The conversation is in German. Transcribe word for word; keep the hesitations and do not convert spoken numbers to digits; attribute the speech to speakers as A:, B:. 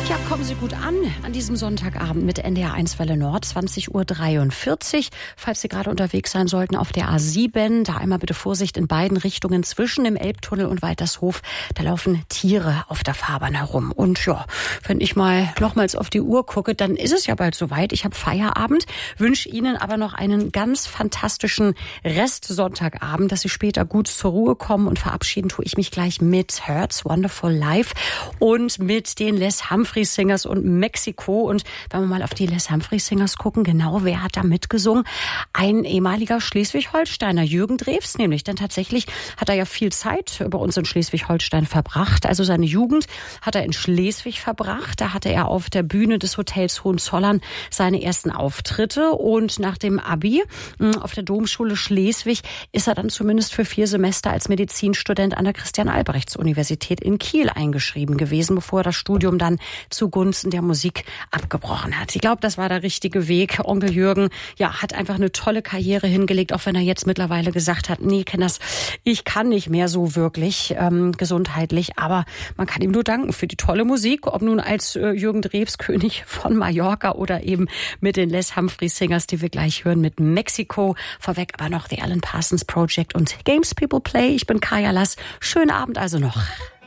A: Ja, kommen Sie gut an an diesem Sonntagabend mit N D R eins Welle Nord, zwanzig Uhr dreiundvierzig. Falls Sie gerade unterwegs sein sollten auf der A sieben, da einmal bitte Vorsicht in beiden Richtungen zwischen dem Elbtunnel und Weitershof. Da laufen Tiere auf der Fahrbahn herum. Und ja, wenn ich mal nochmals auf die Uhr gucke, dann ist es ja bald soweit. Ich habe Feierabend, wünsche Ihnen aber noch einen ganz fantastischen Restsonntagabend, dass Sie später gut zur Ruhe kommen, und verabschieden tue ich mich gleich mit Hurts Wonderful Life und mit den Les Humphrey Singers und Mexiko. Und wenn wir mal auf die Les Humphrey Singers gucken, genau, wer hat da mitgesungen? Ein ehemaliger Schleswig-Holsteiner, Jürgen Drews nämlich. Denn tatsächlich hat er ja viel Zeit bei uns in Schleswig-Holstein verbracht. Also seine Jugend hat er in Schleswig verbracht. Da hatte er auf der Bühne des Hotels Hohenzollern seine ersten Auftritte. Und nach dem Abi auf der Domschule Schleswig ist er dann zumindest für vier Semester als Medizinstudent an der Christian-Albrechts-Universität in Kiel eingeschrieben gewesen, bevor er das Studium dann zugunsten der Musik abgebrochen hat. Ich glaube, das war der richtige Weg. Onkel Jürgen, ja, hat einfach eine tolle Karriere hingelegt, auch wenn er jetzt mittlerweile gesagt hat, nee, Kenners, ich kann nicht mehr so wirklich ähm, gesundheitlich, aber man kann ihm nur danken für die tolle Musik, ob nun als äh, Jürgen Drews, König von Mallorca, oder eben mit den Les Humphrey Singers, die wir gleich hören, mit Mexiko. Vorweg aber noch The Alan Parsons Project und Games People Play. Ich bin Kaya Lass. Schönen Abend also noch.